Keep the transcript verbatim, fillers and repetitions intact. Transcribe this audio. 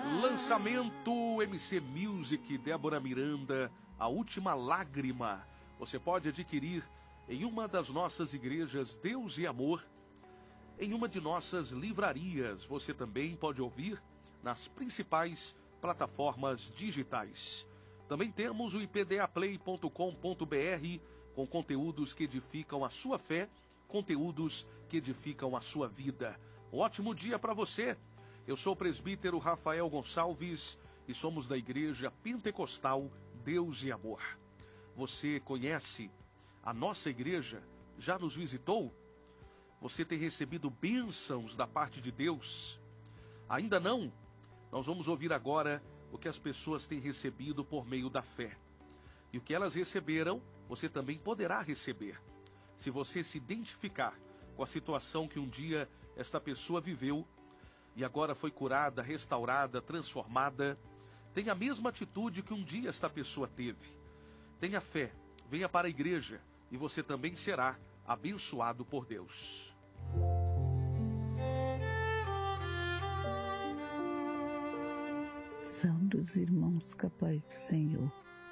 Lançamento M C Music, Débora Miranda, A Última Lágrima. Você pode adquirir em uma das nossas igrejas Deus e Amor, em uma de nossas livrarias. Você também pode ouvir nas principais plataformas digitais. Também temos o i p d a play ponto com ponto b r com conteúdos que edificam a sua fé, conteúdos que edificam a sua vida. Um ótimo dia para você. Eu sou o presbítero Rafael Gonçalves e somos da Igreja Pentecostal Deus e Amor. Você conhece a nossa igreja? Já nos visitou? Você tem recebido bênçãos da parte de Deus? Ainda não? Nós vamos ouvir agora o que as pessoas têm recebido por meio da fé. E o que elas receberam, você também poderá receber. Se você se identificar com a situação que um dia esta pessoa viveu, e agora foi curada, restaurada, transformada, tenha a mesma atitude que um dia esta pessoa teve. Tenha fé, venha para a igreja e você também será abençoado por Deus. Saudos irmãos, capaz do Senhor.